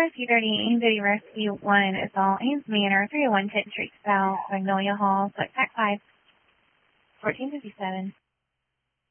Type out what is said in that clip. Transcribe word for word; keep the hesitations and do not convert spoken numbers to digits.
Rescue thirty, Ames Duty Rescue one is all Ames Manor, three oh one tenth Street South, Magnolia Hall, Select Pack five, fourteen fifty-seven.